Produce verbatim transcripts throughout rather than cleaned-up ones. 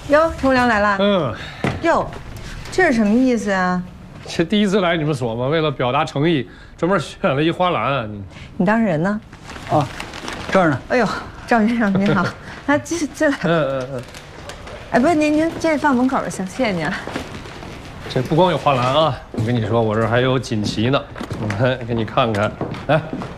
哟，陈无良来了。 嗯。 哟，这是什么意思啊？ 这第一次来你们所嘛，为了表达诚意，专门选了一花篮。你你当事人呢？ 哦，这儿呢。 哎呦，赵先生您好，那这这……嗯嗯嗯。哎，不是您您这放门口就行，谢谢您。 这不光有花篮啊，我跟你说，我这还有锦旗呢，我来给你看看。来，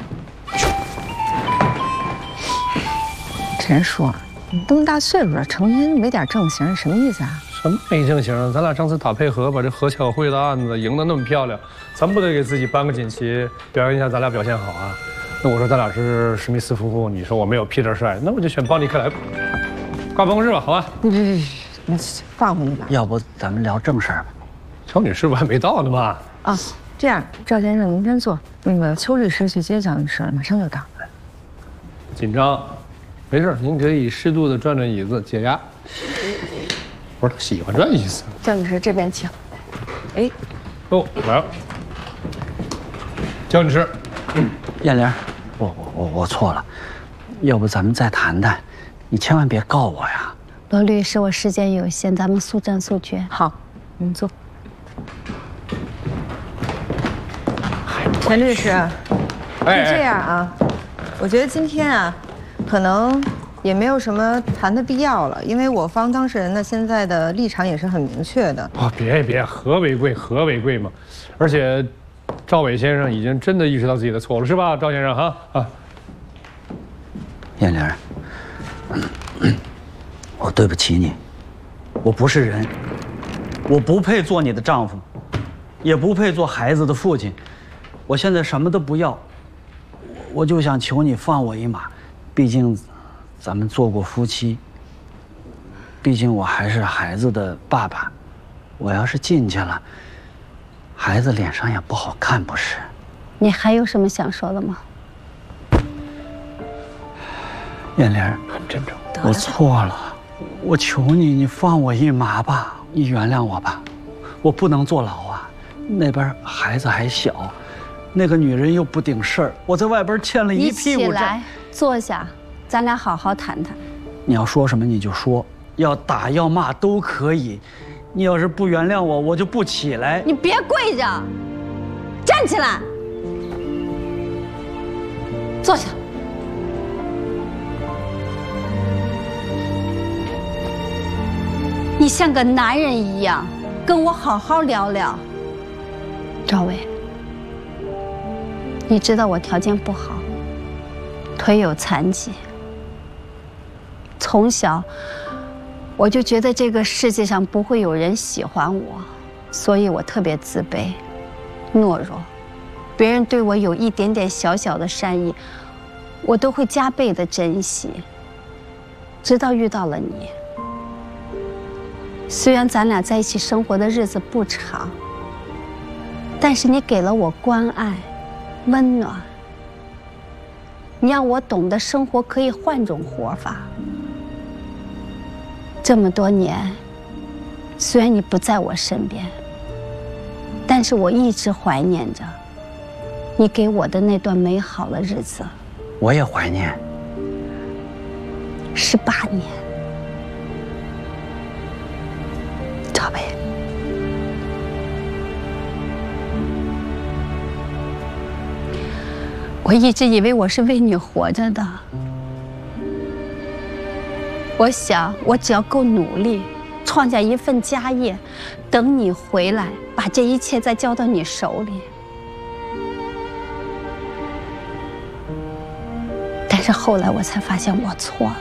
陈叔，你这么大岁数了，成天没点正形，什么意思啊？ 什么没正形？咱俩上次打配合，把这何巧慧的案子赢得那么漂亮，咱不得给自己颁个锦旗，表扬一下咱俩表现好啊？那我说咱俩是史密斯夫妇，你说我没有皮特帅，那我就选邦尼克莱。挂办公室吧，好吧？ 别别别，你放回去吧。 要不咱们聊正事儿吧？ 赵女士不还没到呢吗？ 啊，这样，赵先生您先坐，那个邱律师去接赵律师了，马上就到。 紧张，没事，您可以适度的转转椅子解压。不是他喜欢转椅子。 赵律师这边请。哎， 哦，来了。焦女士， 嗯，燕玲，我我我我错了，要不咱们再谈谈，你千万别告我呀。 罗律师，我时间有限，咱们速战速决。 好，您坐。陈律师，是这样啊，我觉得今天啊，可能也没有什么谈的必要了，因为我方当事人呢现在的立场也是很明确的。 啊，别别，和为贵，和为贵嘛。而且，赵伟先生已经真的意识到自己的错误了，是吧，赵先生哈啊。 燕玲，我对不起你，我不是人，我不配做你的丈夫，也不配做孩子的父亲。我现在什么都不要，我就想求你放我一马，毕竟咱们做过夫妻，毕竟我还是孩子的爸爸，我要是进去了，孩子脸上也不好看，不是？ 你还有什么想说的吗？ 燕玲，很真诚，我错了，我求你，你放我一马吧，你原谅我吧，我不能坐牢啊，那边孩子还小。那个女人又不顶事儿，我在外边欠了一屁股债。 你起来，坐下，咱俩好好谈谈。 你要说什么你就说，要打要骂都可以。你要是不原谅我，我就不起来。 你别跪着，站起来，坐下。你像个男人一样，跟我好好聊聊。赵伟。你知道我条件不好，腿有残疾。从小我就觉得这个世界上不会有人喜欢我，所以我特别自卑、懦弱。别人对我有一点点小小的善意，我都会加倍的珍惜。直到遇到了你，虽然咱俩在一起生活的日子不长，但是你给了我关爱。温暖，你让我懂得生活可以换种活法。这么多年，虽然你不在我身边，但是我一直怀念着你给我的那段美好的日子。 我也怀念。 十八年，赵薇。我一直以为我是为你活着的，我想我只要够努力，创下一份家业，等你回来，把这一切再交到你手里。但是后来我才发现我错了。